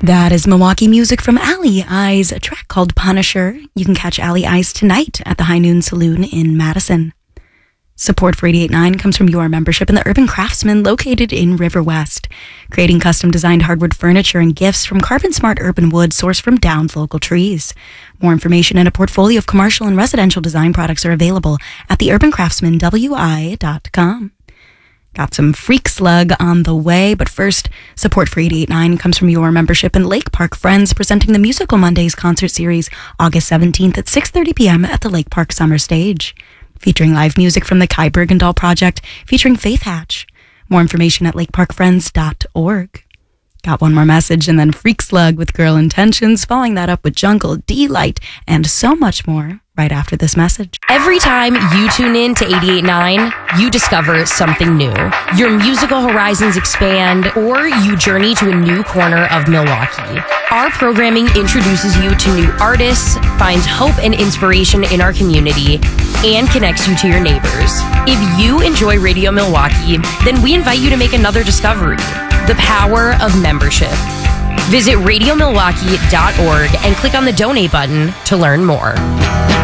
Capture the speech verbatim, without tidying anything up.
That is Milwaukee music from Alley Eyes, a track called Punisher. You can catch Alley Eyes tonight at the High Noon Saloon in Madison. Support for eighty-eight point nine comes from your membership in the Urban Craftsman located in River West, creating custom-designed hardwood furniture and gifts from carbon-smart urban wood sourced from downed local trees. More information and a portfolio of commercial and residential design products are available at the urban craftsman w i dot com. Got some Freak Slug on the way, but first, support for eighty-eight point nine comes from your membership in Lake Park Friends, presenting the Musical Mondays concert series August seventeenth at six thirty p.m. at the Lake Park Summer Stage, featuring live music from the Kai Bergendahl Project, featuring Faith Hatch. More information at lake park friends dot org. Got one more message, and then Freak Slug with Girl Intentions, following that up with Jungle, D-Light, and so much more right after this message. Every time you tune in to eighty-eight point nine, you discover something new. Your musical horizons expand, or you journey to a new corner of Milwaukee. Our programming introduces you to new artists, finds hope and inspiration in our community, and connects you to your neighbors. If you enjoy Radio Milwaukee, then we invite you to make another discovery: the power of membership. Visit radio milwaukee dot org and click on the donate button to learn more.